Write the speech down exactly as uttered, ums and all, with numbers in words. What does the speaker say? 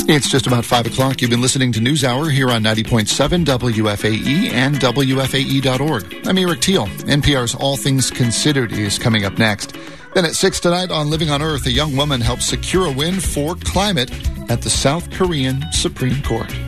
It's just about five o'clock. You've been listening to NewsHour here on ninety point seven W F A E and W F A E dot org. I'm Eric Teal. N P R's All Things Considered is coming up next. Then at six tonight on Living on Earth, a young woman helps secure a win for climate at the South Korean Supreme Court.